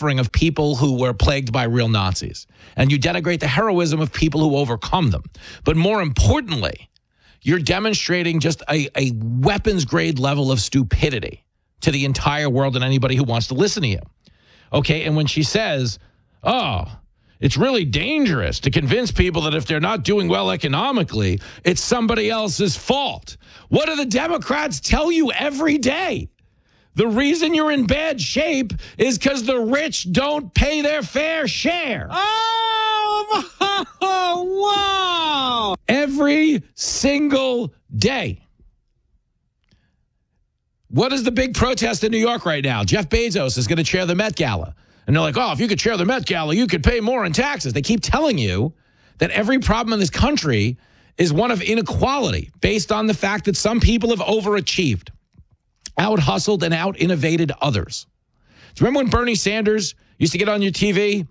suffering of people who were plagued by real Nazis. And you denigrate the heroism of people who overcome them. But more importantly, you're demonstrating just a weapons-grade level of stupidity to the entire world and anybody who wants to listen to you. Okay, and when she says, it's really dangerous to convince people that if they're not doing well economically, it's somebody else's fault. What do the Democrats tell you every day? The reason you're in bad shape is because the rich don't pay their fair share. Oh, wow. Every single day. What is the big protest in New York right now? Jeff Bezos is going to chair the Met Gala. And they're like, if you could chair the Met Gala, you could pay more in taxes. They keep telling you that every problem in this country is one of inequality based on the fact that some people have overachieved, out-hustled and out-innovated others. Do you remember when Bernie Sanders used to get on your TV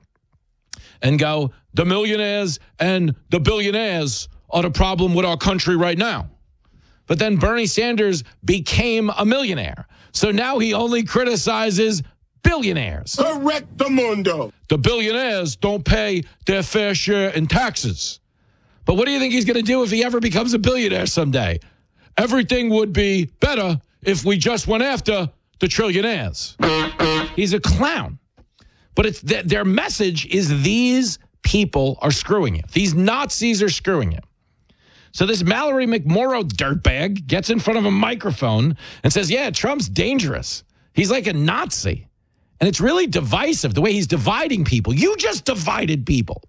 and go, the millionaires and the billionaires are the problem with our country right now? But then Bernie Sanders became a millionaire. So now he only criticizes billionaires. Correctamundo. The billionaires don't pay their fair share in taxes. But what do you think he's going to do if he ever becomes a billionaire someday? Everything would be better if we just went after the trillionaires. He's a clown. But it's their message is these people are screwing you. These Nazis are screwing you. So this Mallory McMorrow dirtbag gets in front of a microphone and says, Trump's dangerous. He's like a Nazi. And it's really divisive, the way he's dividing people. You just divided people.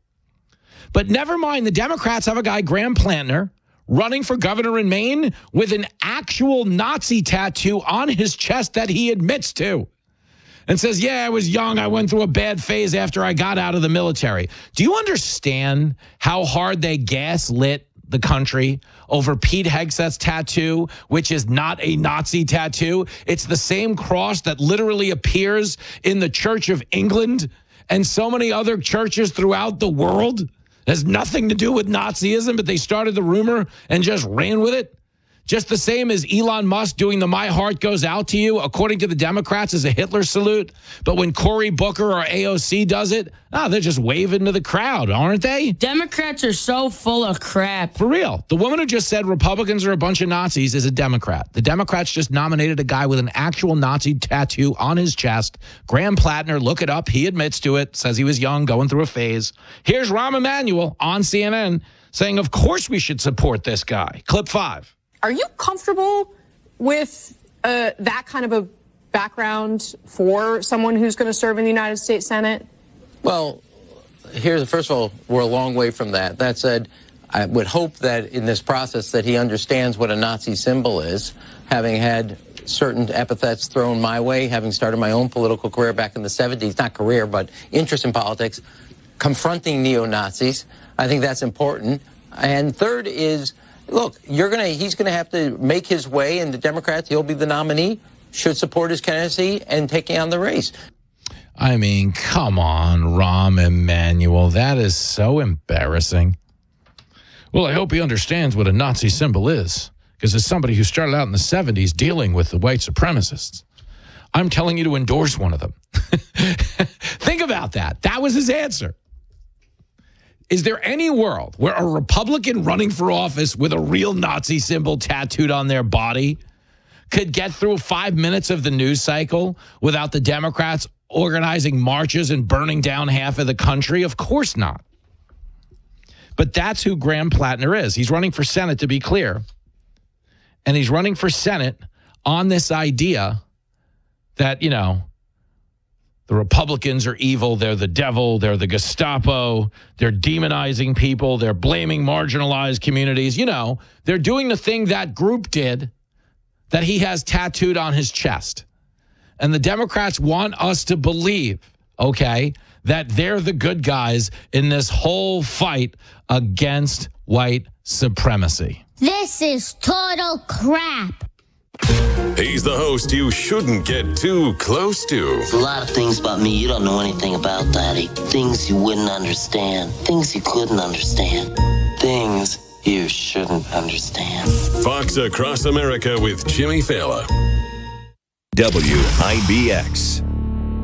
But never mind, the Democrats have a guy, Graham Plantner, running for governor in Maine with an actual Nazi tattoo on his chest that he admits to. And says, I was young. I went through a bad phase after I got out of the military. Do you understand how hard they gaslit the country over Pete Hegseth's tattoo, which is not a Nazi tattoo? It's the same cross that literally appears in the Church of England and so many other churches throughout the world. It has nothing to do with Nazism, but they started the rumor and just ran with it. Just the same as Elon Musk doing the My Heart Goes Out to You, according to the Democrats, is a Hitler salute. But when Cory Booker or AOC does it, they're just waving to the crowd, aren't they? Democrats are so full of crap. For real. The woman who just said Republicans are a bunch of Nazis is a Democrat. The Democrats just nominated a guy with an actual Nazi tattoo on his chest. Graham Plantner, look it up. He admits to it, says he was young, going through a phase. Here's Rahm Emanuel on CNN saying, of course we should support this guy. Clip 5. Are you comfortable with that kind of a background for someone who's going to serve in the United States Senate? Well, first of all, we're a long way from that. That said, I would hope that in this process that he understands what a Nazi symbol is, having had certain epithets thrown my way, having started my own political career back in the 70s, not career, but interest in politics, confronting neo-Nazis. I think that's important. And third is, look, he's going to have to make his way, and the Democrats, he'll be the nominee, should support his candidacy and taking on the race. I mean, come on, Rahm Emanuel. That is so embarrassing. Well, I hope he understands what a Nazi symbol is, because as somebody who started out in the 70s dealing with the white supremacists, I'm telling you to endorse one of them. Think about that. That was his answer. Is there any world where a Republican running for office with a real Nazi symbol tattooed on their body could get through 5 minutes of the news cycle without the Democrats organizing marches and burning down half of the country? Of course not. But that's who Graham Plantner is. He's running for Senate, to be clear. And he's running for Senate on this idea that, the Republicans are evil, they're the devil, they're the Gestapo, they're demonizing people, they're blaming marginalized communities. They're doing the thing that group did that he has tattooed on his chest. And the Democrats want us to believe, that they're the good guys in this whole fight against white supremacy. This is total crap. He's the host you shouldn't get too close to. There's a lot of things about me you don't know anything about, Daddy. Things you wouldn't understand. Things you couldn't understand. Things you shouldn't understand. Fox Across America with Jimmy Fallon. WIBX.